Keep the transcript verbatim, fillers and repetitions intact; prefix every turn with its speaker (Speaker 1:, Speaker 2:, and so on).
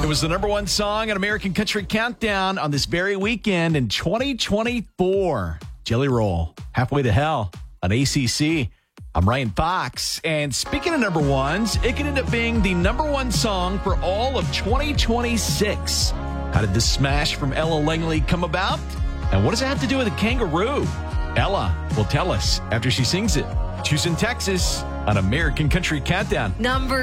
Speaker 1: It was the number one song on American Country Countdown on this very weekend in twenty twenty-four. Jelly Roll, Halfway to Hell on A C C. I'm Ryan Fox. And speaking of number ones, it could end up being the number one song for all of twenty twenty-six. How did this smash from Ella Langley come about? And what does it have to do with a kangaroo? Ella will tell us after she sings it. Houston, Texas on American Country Countdown.
Speaker 2: Number